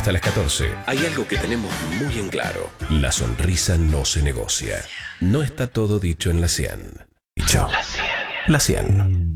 Hasta las 14. Hay algo que tenemos muy en claro. La sonrisa no se negocia. No está todo dicho en la 100. Dicho. La 100.